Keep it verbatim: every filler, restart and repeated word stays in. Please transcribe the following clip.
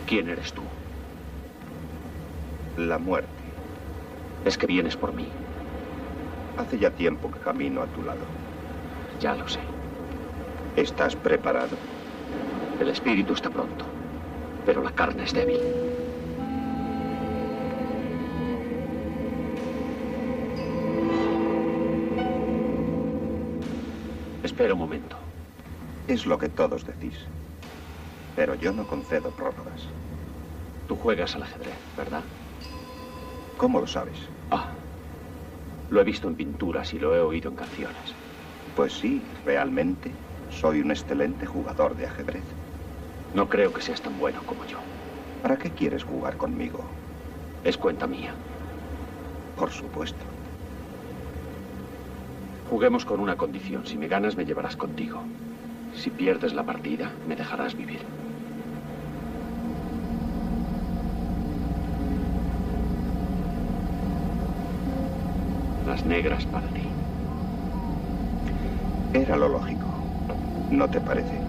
¿Quién eres tú? La muerte. Es que vienes por mí. Hace ya tiempo que camino a tu lado. Ya lo sé. ¿Estás preparado? El espíritu está pronto, pero la carne es débil. Espera un momento. Es lo que todos decís. Pero yo no concedo prórrogas. Tú juegas al ajedrez, ¿verdad? ¿Cómo lo sabes? Ah, lo he visto en pinturas y lo he oído en canciones. Pues sí, realmente soy un excelente jugador de ajedrez. No creo que seas tan bueno como yo. ¿Para qué quieres jugar conmigo? Es cuenta mía. Por supuesto. Juguemos con una condición. Si me ganas, me llevarás contigo. Si pierdes la partida, me dejarás vivir. Las negras para ti. Era lo lógico. ¿No te parece?